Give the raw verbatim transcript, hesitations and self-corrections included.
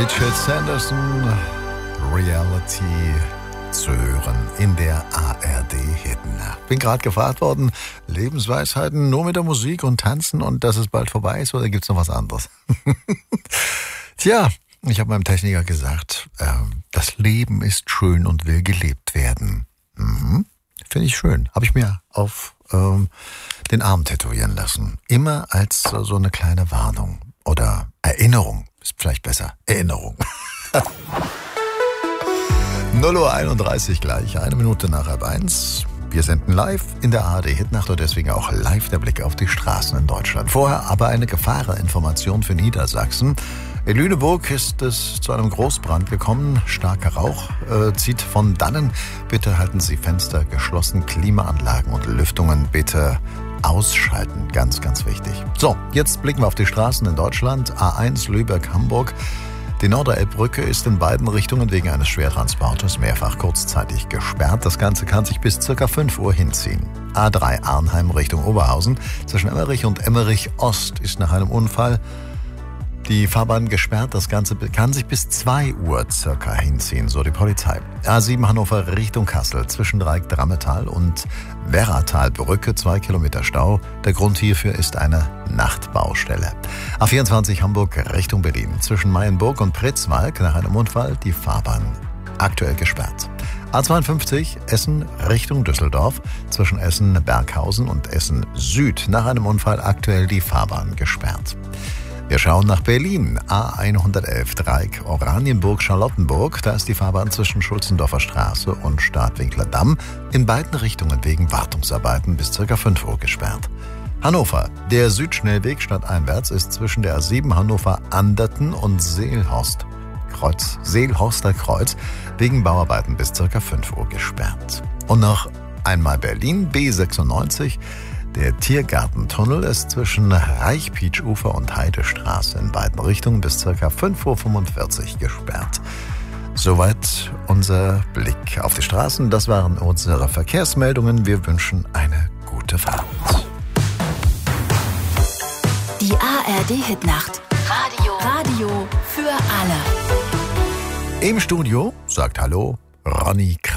Richard Sanderson, Reality zu hören in der A R D-Hitnacht. Bin gerade gefragt worden, Lebensweisheiten nur mit der Musik und Tanzen und dass es bald vorbei ist, oder gibt's noch was anderes? Tja, ich habe meinem Techniker gesagt, äh, das Leben ist schön und will gelebt werden. Mhm. Finde ich schön. Habe ich mir auf ähm, den Arm tätowieren lassen. Immer als äh, so eine kleine Warnung oder Erinnerung. Ist vielleicht besser. Erinnerung. null Uhr einunddreißig gleich, eine Minute nach halb eins. Wir senden live in der A R D-Hitnacht und deswegen auch live der Blick auf die Straßen in Deutschland. Vorher aber eine Gefahreninformation für Niedersachsen. In Lüneburg ist es zu einem Großbrand gekommen. Starker Rauch äh, zieht von dannen. Bitte halten Sie Fenster geschlossen, Klimaanlagen und Lüftungen bitte ausschalten. Ganz, ganz wichtig. So, jetzt blicken wir auf die Straßen in Deutschland. A eins Lübeck-Hamburg. Die Norderelbbrücke ist in beiden Richtungen wegen eines Schwertransporters mehrfach kurzzeitig gesperrt. Das Ganze kann sich bis ca. fünf Uhr hinziehen. A drei Arnheim Richtung Oberhausen. Zwischen Emmerich und Emmerich Ost ist nach einem Unfall die Fahrbahn gesperrt. Das Ganze kann sich bis zwei Uhr circa hinziehen, so die Polizei. A sieben Hannover Richtung Kassel zwischen Dreieck-Drammetal und Werratalbrücke, zwei Kilometer Stau. Der Grund hierfür ist eine Nachtbaustelle. A vierundzwanzig Hamburg Richtung Berlin zwischen Mayenburg und Pritzwalk nach einem Unfall die Fahrbahn aktuell gesperrt. A zweiundfünfzig Essen Richtung Düsseldorf zwischen Essen-Berghausen und Essen Süd nach einem Unfall aktuell die Fahrbahn gesperrt. Wir schauen nach Berlin. A hundertelf Dreieck Oranienburg-Charlottenburg. Da ist die Fahrbahn zwischen Schulzendorfer Straße und Stadtwinkler Damm in beiden Richtungen wegen Wartungsarbeiten bis ca. fünf Uhr gesperrt. Hannover. Der Südschnellweg stadteinwärts ist zwischen der A sieben Hannover-Anderten und Seelhorst Kreuz, Seelhorster Kreuz wegen Bauarbeiten bis ca. fünf Uhr gesperrt. Und noch einmal Berlin. B sechsundneunzig. Der Tiergartentunnel ist zwischen Reichpietsch-Ufer und Heidestraße in beiden Richtungen bis ca. fünf Uhr fünfundvierzig gesperrt. Soweit unser Blick auf die Straßen. Das waren unsere Verkehrsmeldungen. Wir wünschen eine gute Fahrt. Die A R D-Hitnacht. Radio. Radio für alle. Im Studio sagt Hallo Ronny Kraus.